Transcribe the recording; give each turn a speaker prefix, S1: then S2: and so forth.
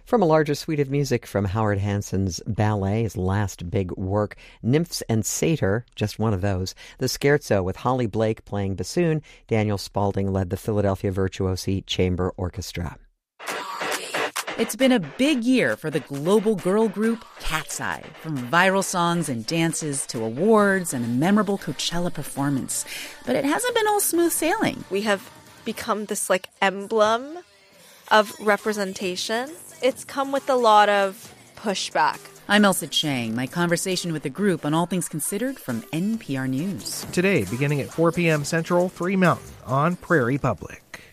S1: From a larger suite of music from Howard Hanson's ballet, his last big work, Nymphs and Satyr, just one of those. The Scherzo with Holly Blake playing bassoon. Daniel Spaulding led the Philadelphia Virtuosi Chamber Orchestra.
S2: It's been a big year for the global girl group Cat's Eye, from viral songs and dances to awards and a memorable Coachella performance. But it hasn't been all smooth sailing.
S3: We have become this emblem of representation. It's come with a lot of pushback.
S2: I'm Elsa Chang. My conversation with the group on All Things Considered from NPR News.
S4: Today, beginning at 4 p.m. Central, 3 Mountain on Prairie Public.